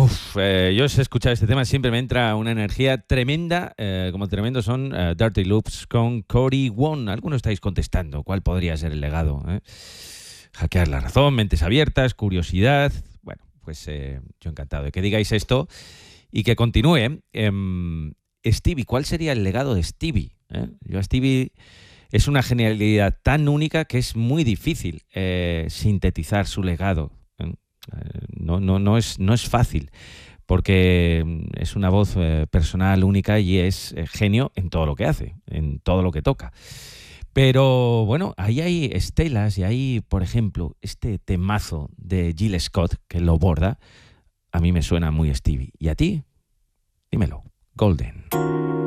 Yo os he escuchado este tema, siempre me entra una energía tremenda, como tremendo son Dirty Loops con Cory Wong. Algunos estáis contestando, ¿cuál podría ser el legado? Hackear la razón, mentes abiertas, curiosidad. Bueno, pues yo encantado de que digáis esto y que continúe. Stevie, ¿cuál sería el legado de Stevie? Yo a Stevie es una genialidad tan única que es muy difícil sintetizar su legado. No es fácil, porque es una voz personal única y es genio en todo lo que hace, en todo lo que toca. Pero bueno, ahí hay estelas y hay, por ejemplo, este temazo de Jill Scott que lo borda. A mí me suena muy Stevie. ¿Y a ti? Dímelo. Golden.